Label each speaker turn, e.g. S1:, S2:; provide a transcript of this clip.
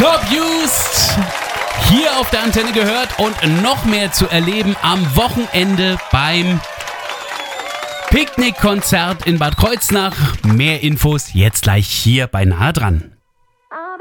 S1: Top Used hier auf der Antenne gehört und noch mehr zu erleben am Wochenende beim Picknickkonzert in Bad Kreuznach. Mehr Infos jetzt gleich hier bei Nahe dran.